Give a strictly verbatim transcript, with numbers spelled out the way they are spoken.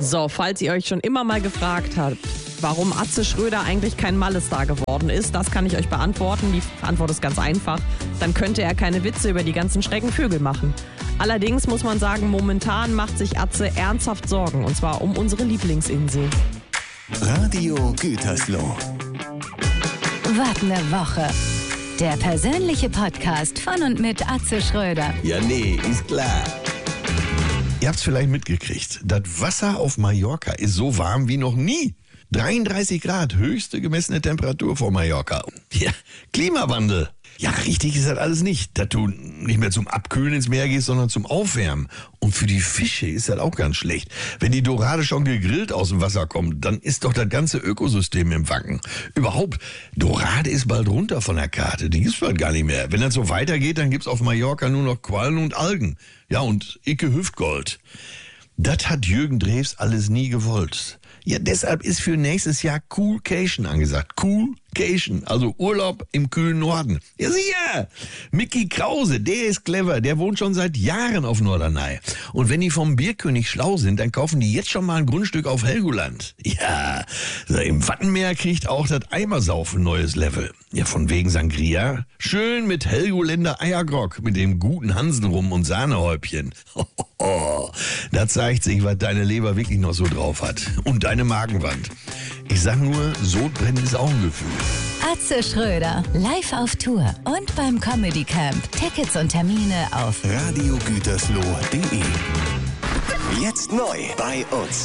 So, falls ihr euch schon immer mal gefragt habt, warum Atze Schröder eigentlich kein Mallestar geworden ist, das kann ich euch beantworten. Die Antwort ist ganz einfach. Dann könnte er keine Witze über die ganzen schrägen Vögel machen. Allerdings muss man sagen, momentan macht sich Atze ernsthaft Sorgen. Und zwar um unsere Lieblingsinsel. Radio Gütersloh. Wart ne Woche. Der persönliche Podcast von und mit Atze Schröder. Ja, nee, ist klar. Ihr habt's vielleicht mitgekriegt. Das Wasser auf Mallorca ist so warm wie noch nie. dreiunddreißig Grad, höchste gemessene Temperatur vor Mallorca. Ja, Klimawandel. Ja, richtig ist das alles nicht, dass du nicht mehr zum Abkühlen ins Meer gehst, sondern zum Aufwärmen. Und für die Fische ist das auch ganz schlecht. Wenn die Dorade schon gegrillt aus dem Wasser kommt, dann ist doch das ganze Ökosystem im Wanken. Überhaupt, Dorade ist bald runter von der Karte. Die gibt's bald gar nicht mehr. Wenn das so weitergeht, dann gibt's auf Mallorca nur noch Quallen und Algen. Ja, und Icke Hüftgold. Das hat Jürgen Drews alles nie gewollt. Ja, deshalb ist für nächstes Jahr Coolcation angesagt. Coolcation, also Urlaub im kühlen Norden. Ja, sicher. Micky Krause, der ist clever. Der wohnt schon seit Jahren auf Norderney. Und wenn die vom Bierkönig schlau sind, dann kaufen die jetzt schon mal ein Grundstück auf Helgoland. Ja, so im Wattenmeer kriegt auch das Eimersaufen neues Level. Ja, von wegen Sangria. Schön mit Helgoländer Eiergrog, mit dem guten Hansenrum und Sahnehäubchen. Da zeigt sich, was deine Leber wirklich noch so drauf hat. Und deine Magenwand. Ich sag nur, Sodbrennen ist auch ein Gefühl. Atze Schröder, live auf Tour und beim Comedy Camp. Tickets und Termine auf radio gütersloh punkt de. Jetzt neu bei uns.